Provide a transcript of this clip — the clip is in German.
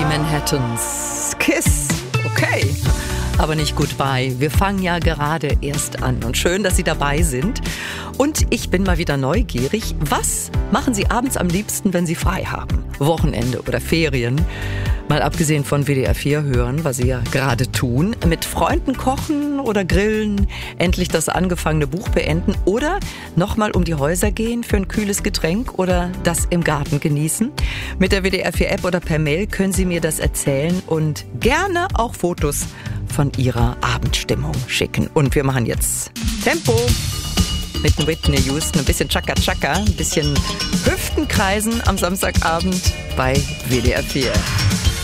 Manhattans. Kiss. Okay. Aber nicht Goodbye. Wir fangen ja gerade erst an. Und schön, dass Sie dabei sind. Und ich bin mal wieder neugierig. Was machen Sie abends am liebsten, wenn Sie frei haben? Wochenende oder Ferien? Mal abgesehen von WDR 4 hören, was Sie ja gerade tun. Mit Freunden kochen oder grillen, endlich das angefangene Buch beenden oder nochmal um die Häuser gehen für ein kühles Getränk oder das im Garten genießen. Mit der WDR 4 App oder per Mail können Sie mir das erzählen und gerne auch Fotos von Ihrer Abendstimmung schicken. Und wir machen jetzt Tempo mit Whitney Houston, ein bisschen Chaka-Chaka, ein bisschen Hüftenkreisen am Samstagabend bei WDR 4.